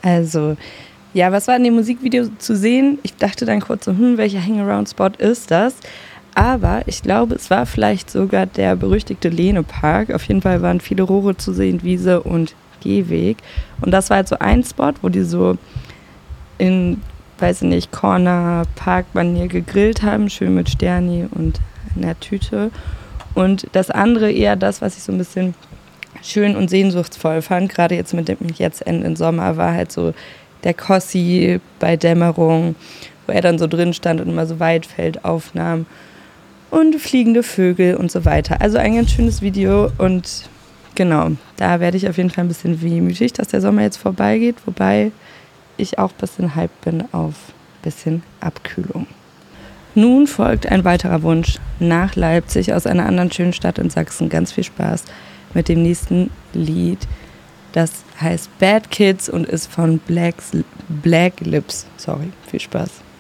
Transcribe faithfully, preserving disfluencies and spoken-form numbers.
Also, ja, was war in dem Musikvideo zu sehen? Ich dachte dann kurz so, hm, welcher Hangaround-Spot ist das? Aber ich glaube, es war vielleicht sogar der berüchtigte Lehne-Park. Auf jeden Fall waren viele Rohre zu sehen, Wiese und Gehweg. Und das war halt so ein Spot, wo die so in, weiß ich nicht, Corner-Park-Manier gegrillt haben, schön mit Sterni und einer Tüte. Und das andere eher das, was ich so ein bisschen schön und sehnsuchtsvoll fand, gerade jetzt mit dem jetzt Ende Sommer, war halt so der Kossi bei Dämmerung, wo er dann so drin stand und immer so Weitfeldaufnahmen und fliegende Vögel und so weiter. Also ein ganz schönes Video und genau, da werde ich auf jeden Fall ein bisschen wehmütig, dass der Sommer jetzt vorbeigeht, wobei ich auch ein bisschen hyped bin auf ein bisschen Abkühlung. Nun folgt ein weiterer Wunsch nach Leipzig aus einer anderen schönen Stadt in Sachsen. Ganz viel Spaß mit dem nächsten Lied. Das heißt Bad Kids und ist von Black, Black Lips. Sorry, viel Spaß.